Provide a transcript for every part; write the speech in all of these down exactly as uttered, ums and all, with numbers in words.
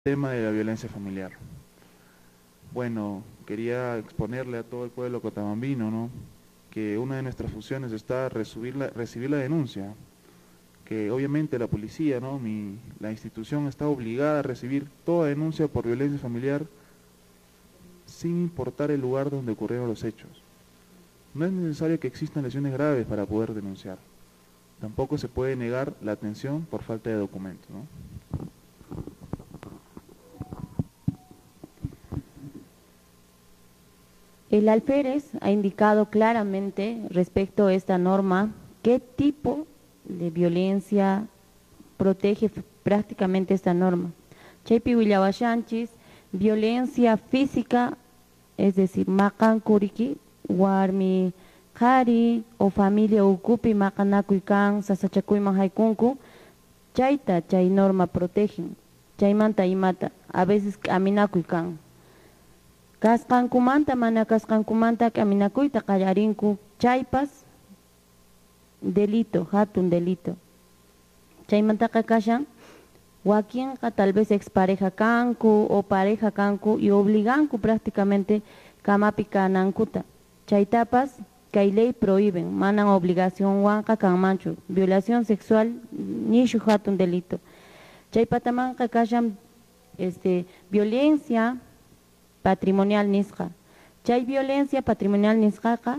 Tema de la violencia familiar. Bueno, quería exponerle a todo el pueblo cotabambino, ¿no? Que una de nuestras funciones está recibir la, recibir la denuncia, que obviamente la policía, ¿no? Mi, la institución está obligada a recibir toda denuncia por violencia familiar sin importar el lugar donde ocurrieron los hechos. No es necesario que existan lesiones graves para poder denunciar. Tampoco se puede negar la atención por falta de documentos, ¿no? El alférez ha indicado claramente respecto a esta norma qué tipo de violencia protege f- prácticamente esta norma. Chaypi willawashanchis, violencia física, es decir, makan kuriki, warmi qhari o familia ukupi maqanakuykan, sasachakuyman haykunku, chayta chay norma protegen, chaymanta imata, a veces aminakuykan. Kasqankumanta mana kasqankumanta caminakuyta qallarinku chaypas delito, hatun delito. Chaymantaqa kashan wakinqa tal vez expareja kanku o pareja kanku y obliganku prácticamente kamapi kanankuta. Chaytapas kay ley prohíben, manan obligación wanqa kanmanchu, violación sexual nishu hatun delito. Chaypatamanqa kashan este, violencia patrimonial nisqa. Chay violencia patrimonial nisqaqa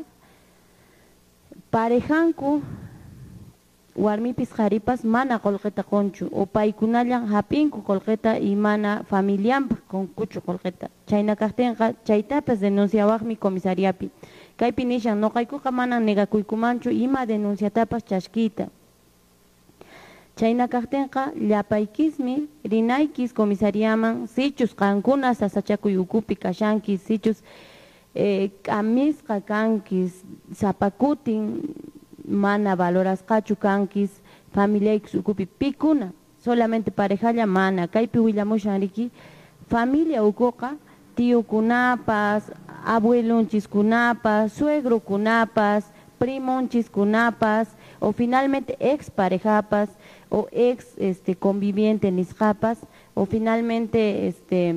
parejanku warmipis qharipas mana qolqeta qonchu o paykunallan hapinku qolqeta y mana familianpaq qonkuchu qolqeta. Chayna kaqtinqa chaytapas denunciawaqmi comisariapi. Kaypi nishan noqaykuqa manan negakuykumanchu ima denunciatapas chashkita. Chayna kaqtinqa llapaykismi rinaykis comisariaman sichus qankuna sasachakuy ukupi kashankis sichus eh, k'amisqa kankis zapakutin mana valorasqachu kankis familiaykis ukupi pikuna solamente parejalla mana kaypi willamushan riki familia ukuqa tiyukunapas abuelunchiskunapas suegrokunapas primonchikunapas o finalmente ex parejapas o ex este conviviente nisqapas o finalmente este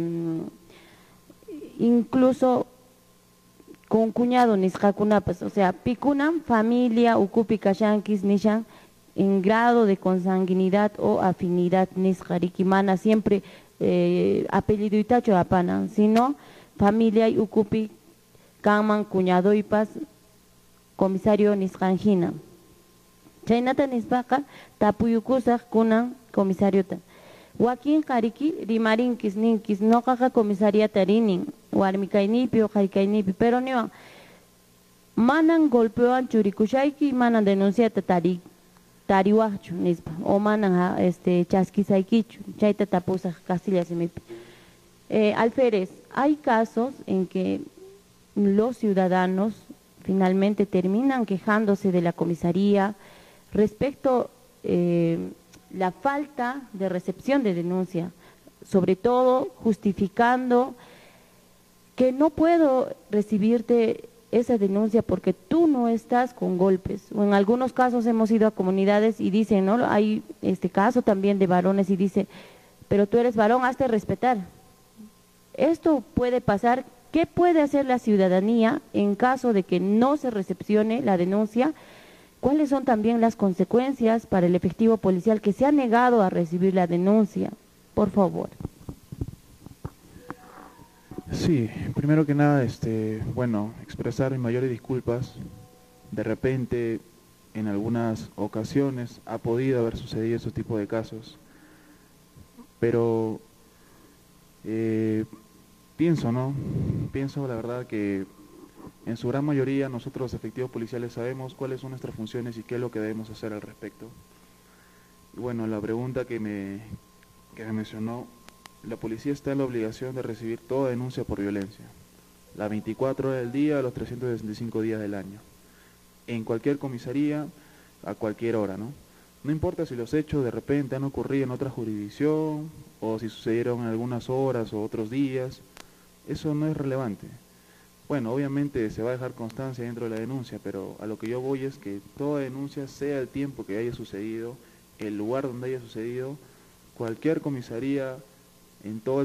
incluso con cuñado nisqakunapas, o sea, pikunam familia ukupi kashankis nishan en grado de consanguinidad o afinidad nisqa rikimana siempre eh, apellido itacho apanan, sino familia y ukupi kanman cuñadoypas comisario nisqanhina. Chaynata nispaqa tapuyukusaq kunan comisariota. Wakin qariki rimarinkis ninkis noqaqa comisariata rinin warmi kaynipi o qhay kaynipi pero niwan manan golpewanchu rikushayki manan denunciata tari tariwaqchu nispa o manan ha, este chaskisaykichu chayta tapusaq Castilla simipi. Eh, alférez, hay casos en que los ciudadanos finalmente terminan quejándose de la comisaría respecto eh, la falta de recepción de denuncia, sobre todo justificando que no puedo recibirte esa denuncia porque tú no estás con golpes. O en algunos casos hemos ido a comunidades y dicen, ¿no? Hay este caso también de varones y dice, pero tú eres varón, hazte respetar. Esto puede pasar. ¿Qué puede hacer la ciudadanía en caso de que no se recepcione la denuncia? ¿Cuáles son también las consecuencias para el efectivo policial que se ha negado a recibir la denuncia? Por favor. Sí, primero que nada, este, bueno, expresar mis mayores disculpas. De repente, en algunas ocasiones, ha podido haber sucedido ese tipo de casos, pero eh, pienso, ¿no? Pienso, la verdad, que en su gran mayoría nosotros los efectivos policiales sabemos cuáles son nuestras funciones y qué es lo que debemos hacer al respecto. Y bueno, la pregunta que me, que me mencionó, la policía está en la obligación de recibir toda denuncia por violencia, las veinticuatro horas del día, los trescientos sesenta y cinco días del año, en cualquier comisaría, a cualquier hora, ¿no? No importa si los hechos de repente han ocurrido en otra jurisdicción, o si sucedieron en algunas horas o otros días, eso no es relevante. Bueno, obviamente se va a dejar constancia dentro de la denuncia, pero a lo que yo voy es que toda denuncia, sea el tiempo que haya sucedido, el lugar donde haya sucedido, cualquier comisaría en todo